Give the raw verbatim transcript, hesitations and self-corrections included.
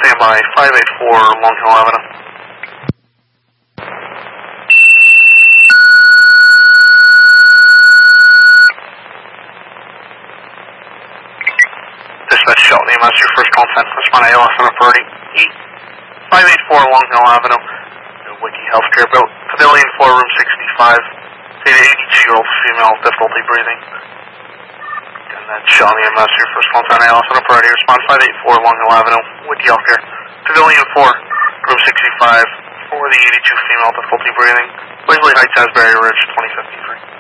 stand by, five eight four Long Hill Avenue. Dispatch Shelton E M S, your first call ten, respond to A L S on a priority. five eight four Long Hill Avenue, Wiki Healthcare, built Pavilion four, room sixty-five. Data eighty-two-year-old female, difficulty breathing. And that's Shelton E M S, your first call ten, A L S on a priority. Respond five eight four Long Hill Avenue, Wiki Healthcare, Pavilion four, room sixty-five, for the eighty-two female, difficulty breathing. Blazely Heights, Asbury Ridge, twenty fifty-three.